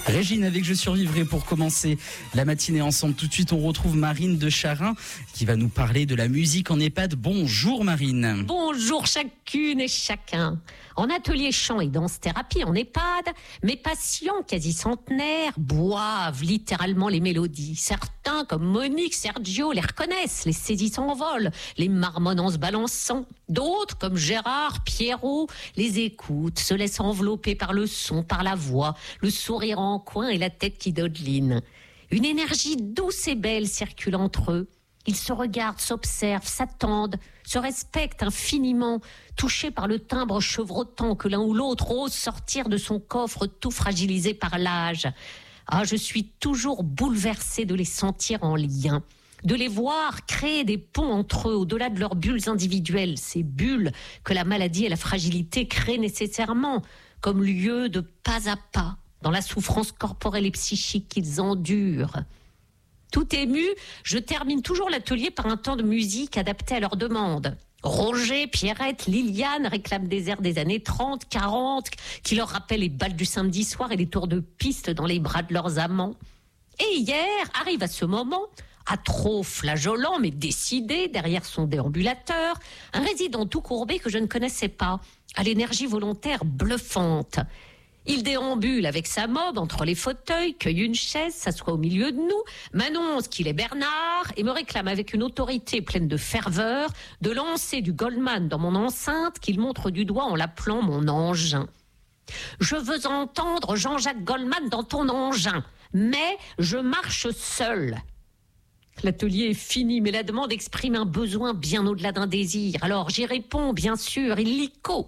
Régine avec Je survivrai pour commencer la matinée ensemble. Tout de suite, on retrouve Marine de Charin qui va nous parler de la musique en EHPAD. Bonjour Marine. Bonjour chacune et chacun. En atelier chant et danse-thérapie en EHPAD, mes patients quasi centenaires boivent littéralement les mélodies. Certains, comme Monique, Sergio, les reconnaissent, les saisissent en vol, les marmonnent en se balançant. D'autres, comme Gérard, Pierrot, les écoutent, se laissent envelopper par le son, par la voix, le sourire en coin et la tête qui dodeline. Une énergie douce et belle circule entre eux. Ils se regardent, s'observent, s'attendent, se respectent infiniment, touchés par le timbre chevrotant que l'un ou l'autre ose sortir de son coffre tout fragilisé par l'âge. Ah, je suis toujours bouleversée de les sentir en lien, de les voir créer des ponts entre eux au-delà de leurs bulles individuelles, ces bulles que la maladie et la fragilité créent nécessairement comme lieu de pas à pas dans la souffrance corporelle et psychique qu'ils endurent. Tout ému, je termine toujours l'atelier par un temps de musique adapté à leurs demandes. Roger, Pierrette, Liliane réclament des airs des années 30, 40, qui leur rappellent les balles du samedi soir et les tours de piste dans les bras de leurs amants. Et hier, arrive à ce moment, à trop flageolant mais décidé derrière son déambulateur, un résident tout courbé que je ne connaissais pas, à l'énergie volontaire bluffante. Il déambule avec sa mob entre les fauteuils, cueille une chaise, s'assoit au milieu de nous, m'annonce qu'il est Bernard et me réclame avec une autorité pleine de ferveur de lancer du Goldman dans mon enceinte qu'il montre du doigt en l'appelant mon engin. Je veux entendre Jean-Jacques Goldman dans ton engin, mais je marche seul. L'atelier est fini, mais la demande exprime un besoin bien au-delà d'un désir. Alors j'y réponds, bien sûr, illico.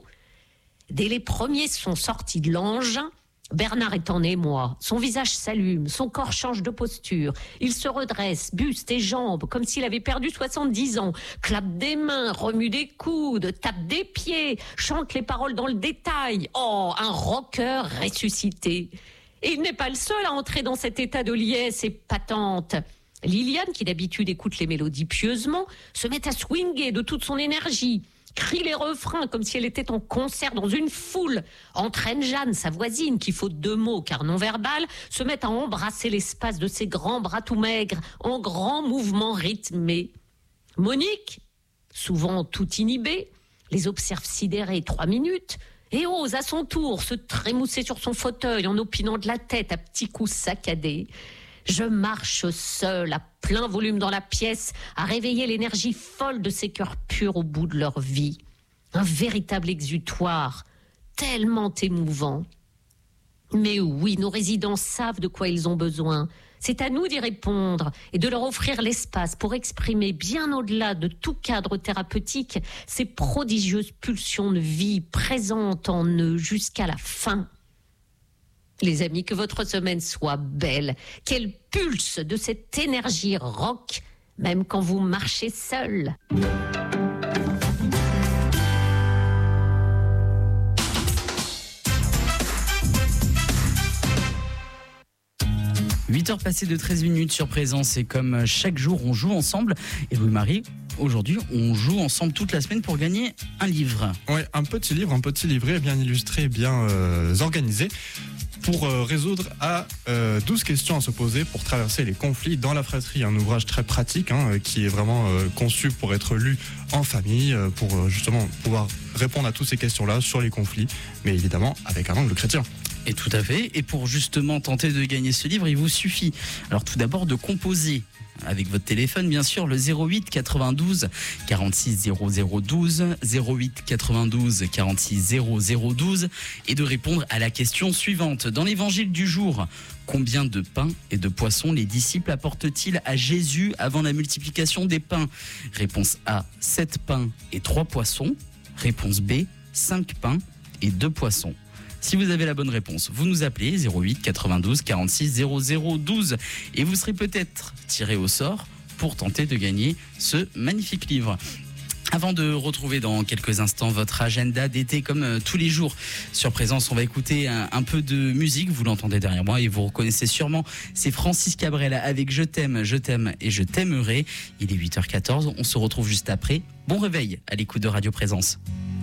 Dès les premiers sons sortis de l'engin, Bernard est en émoi. Son visage s'allume, son corps change de posture. Il se redresse, buste et jambes, comme s'il avait perdu 70 ans. Clappe des mains, remue des coudes, tape des pieds, chante les paroles dans le détail. Oh, un rocker ressuscité. Et il n'est pas le seul à entrer dans cet état de liesse épatante. Liliane, qui d'habitude écoute les mélodies pieusement, se met à swinguer de toute son énergie. Crie les refrains comme si elle était en concert dans une foule, entraîne Jeanne, sa voisine, qui faute de mots car non verbal, se met à embrasser l'espace de ses grands bras tout maigres, en grands mouvements rythmés. Monique, souvent tout inhibée, les observe sidérée 3 minutes, et ose à son tour se trémousser sur son fauteuil en opinant de la tête à petits coups saccadés. Je marche seule, à plein volume dans la pièce, à réveiller l'énergie folle de ces cœurs purs au bout de leur vie. Un véritable exutoire, tellement émouvant. Mais oui, nos résidents savent de quoi ils ont besoin. C'est à nous d'y répondre et de leur offrir l'espace pour exprimer bien au-delà de tout cadre thérapeutique ces prodigieuses pulsions de vie présentes en eux jusqu'à la fin. Les amis, que votre semaine soit belle, qu'elle pulse de cette énergie rock, même quand vous marchez seul. 8h passées de 13 minutes sur Présence et comme chaque jour on joue ensemble. Et Louis-Marie, aujourd'hui on joue ensemble toute la semaine pour gagner un livre. Ouais, un petit livret bien illustré, bien organisé, pour résoudre à 12 questions à se poser pour traverser les conflits dans la fratrie. Un ouvrage très pratique qui est vraiment conçu pour être lu en famille, pour justement pouvoir répondre à toutes ces questions-là sur les conflits, mais évidemment avec un angle chrétien. Et tout à fait. Et pour justement tenter de gagner ce livre, il vous suffit alors tout d'abord de composer avec votre téléphone, bien sûr, le 08 92 46 0012, 08 92 46 0012 et de répondre à la question suivante. Dans l'évangile du jour, combien de pains et de poissons les disciples apportent-ils à Jésus avant la multiplication des pains? Réponse A, 7 pains et 3 poissons. Réponse B, 5 pains et 2 poissons. Si vous avez la bonne réponse, vous nous appelez 08 92 46 0012 et vous serez peut-être tiré au sort pour tenter de gagner ce magnifique livre. Avant de retrouver dans quelques instants votre agenda d'été comme tous les jours sur Présence, on va écouter un peu de musique. Vous l'entendez derrière moi et vous reconnaissez sûrement, c'est Francis Cabrel avec Je t'aime et je t'aimerai. Il est 8h14, on se retrouve juste après. Bon réveil à l'écoute de Radio Présence.